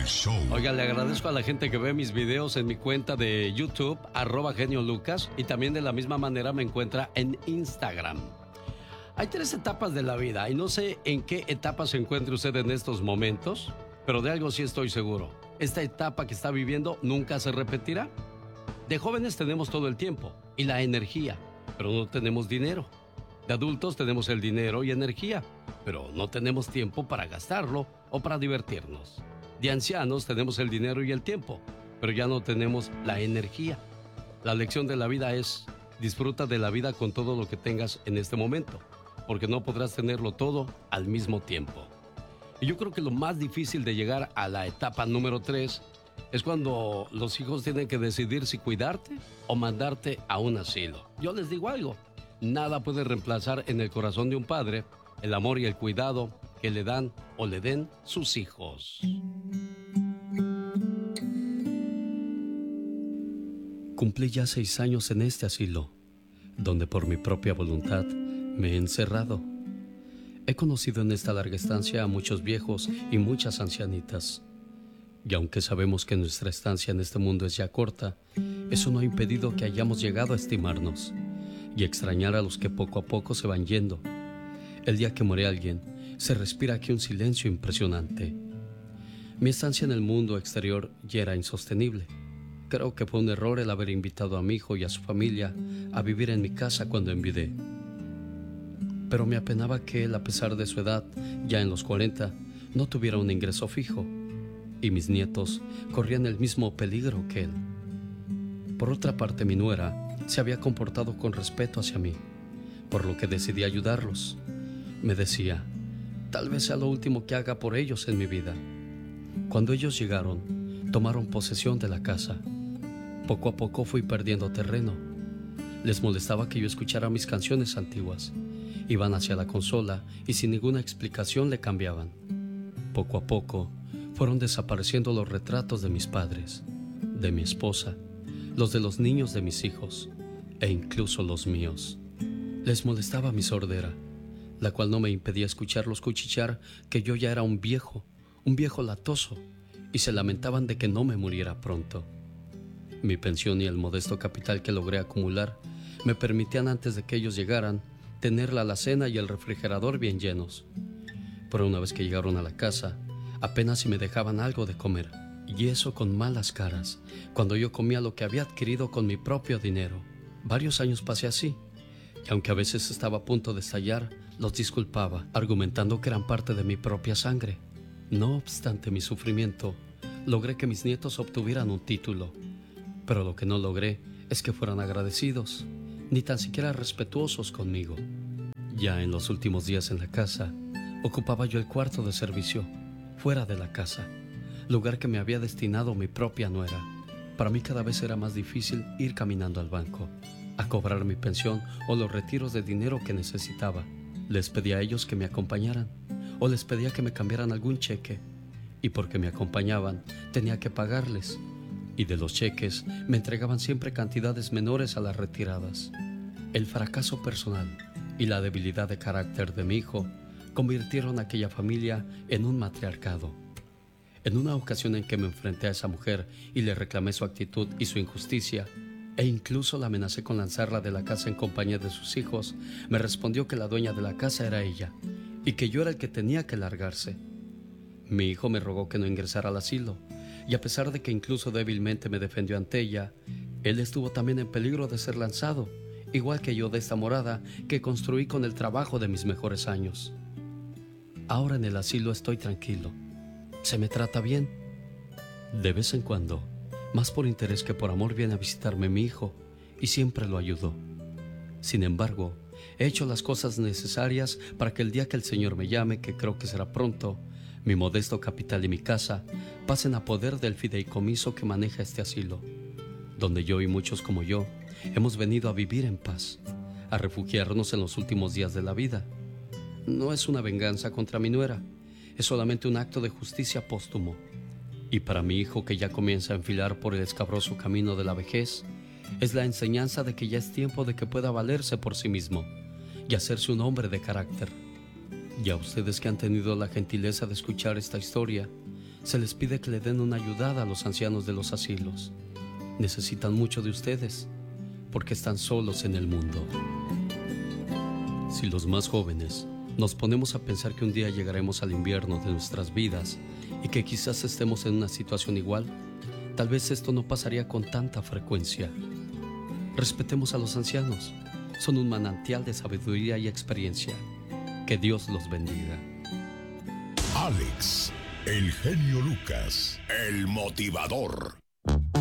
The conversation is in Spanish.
El show. Oiga, le agradezco a la gente que ve mis videos en mi cuenta de YouTube, @geniolucas, y también de la misma manera me encuentra en Instagram. Hay 3 etapas de la vida y no sé en qué etapa se encuentre usted en estos momentos, pero de algo sí estoy seguro. Esta etapa que está viviendo nunca se repetirá. De jóvenes tenemos todo el tiempo y la energía, pero no tenemos dinero. De adultos tenemos el dinero y energía, pero no tenemos tiempo para gastarlo o para divertirnos. De ancianos tenemos el dinero y el tiempo, pero ya no tenemos la energía. La lección de la vida es: disfruta de la vida con todo lo que tengas en este momento, porque no podrás tenerlo todo al mismo tiempo. Y yo creo que lo más difícil de llegar a la etapa número 3 es cuando los hijos tienen que decidir si cuidarte o mandarte a un asilo. Yo les digo algo: nada puede reemplazar en el corazón de un padre el amor y el cuidado que le dan o le den sus hijos. Cumplí ya 6 años en este asilo, donde por mi propia voluntad me he encerrado. He conocido en esta larga estancia a muchos viejos y muchas ancianitas. Y aunque sabemos que nuestra estancia en este mundo es ya corta, eso no ha impedido que hayamos llegado a estimarnos y extrañar a los que poco a poco se van yendo. El día que muere alguien, se respira aquí un silencio impresionante. Mi estancia en el mundo exterior ya era insostenible. Creo que fue un error el haber invitado a mi hijo y a su familia a vivir en mi casa cuando enviudé. Pero me apenaba que él, a pesar de su edad, ya en los 40, no tuviera un ingreso fijo, y mis nietos corrían el mismo peligro que él. Por otra parte, mi nuera se había comportado con respeto hacia mí, por lo que decidí ayudarlos. Me decía: tal vez sea lo último que haga por ellos en mi vida. Cuando ellos llegaron, tomaron posesión de la casa. Poco a poco fui perdiendo terreno. Les molestaba que yo escuchara mis canciones antiguas. Iban hacia la consola y sin ninguna explicación le cambiaban. Poco a poco fueron desapareciendo los retratos de mis padres, de mi esposa, los de los niños de mis hijos e incluso los míos. Les molestaba mi sordera, la cual no me impedía escucharlos cuchichear que yo ya era un viejo latoso, y se lamentaban de que no me muriera pronto. Mi pensión y el modesto capital que logré acumular me permitían, antes de que ellos llegaran, tener la alacena y el refrigerador bien llenos. Pero una vez que llegaron a la casa, apenas si me dejaban algo de comer, y eso con malas caras, cuando yo comía lo que había adquirido con mi propio dinero. Varios años pasé así, y aunque a veces estaba a punto de estallar, los disculpaba, argumentando que eran parte de mi propia sangre. No obstante mi sufrimiento, logré que mis nietos obtuvieran un título, pero lo que no logré es que fueran agradecidos, ni tan siquiera respetuosos conmigo. Ya en los últimos días en la casa, ocupaba yo el cuarto de servicio, fuera de la casa, lugar que me había destinado mi propia nuera. Para mí cada vez era más difícil ir caminando al banco, a cobrar mi pensión o los retiros de dinero que necesitaba. Les pedía a ellos que me acompañaran, o les pedía que me cambiaran algún cheque, y porque me acompañaban, tenía que pagarles, y de los cheques me entregaban siempre cantidades menores a las retiradas. El fracaso personal y la debilidad de carácter de mi hijo convirtieron a aquella familia en un matriarcado. En una ocasión en que me enfrenté a esa mujer y le reclamé su actitud y su injusticia, e incluso la amenacé con lanzarla de la casa en compañía de sus hijos, me respondió que la dueña de la casa era ella y que yo era el que tenía que largarse. Mi hijo me rogó que no ingresara al asilo, y a pesar de que incluso débilmente me defendió ante ella, él estuvo también en peligro de ser lanzado, igual que yo de esta morada que construí con el trabajo de mis mejores años. Ahora en el asilo estoy tranquilo. Se me trata bien. De vez en cuando, más por interés que por amor, viene a visitarme mi hijo y siempre lo ayudo. Sin embargo, he hecho las cosas necesarias para que el día que el Señor me llame, que creo que será pronto, mi modesto capital y mi casa pasen a poder del fideicomiso que maneja este asilo, donde yo y muchos como yo hemos venido a vivir en paz, a refugiarnos en los últimos días de la vida. No es una venganza contra mi nuera, es solamente un acto de justicia póstumo. Y para mi hijo, que ya comienza a enfilar por el escabroso camino de la vejez, es la enseñanza de que ya es tiempo de que pueda valerse por sí mismo y hacerse un hombre de carácter. Y a ustedes que han tenido la gentileza de escuchar esta historia, Se les pide que le den una ayudada a los ancianos de los asilos. Necesitan mucho de ustedes, porque están solos en el mundo. Si los más jóvenes nos ponemos a pensar que un día llegaremos al invierno de nuestras vidas y que quizás estemos en una situación igual, tal vez esto no pasaría con tanta frecuencia. Respetemos a los ancianos. Son un manantial de sabiduría y experiencia. Que Dios los bendiga. Alex, el genio Lucas, el motivador.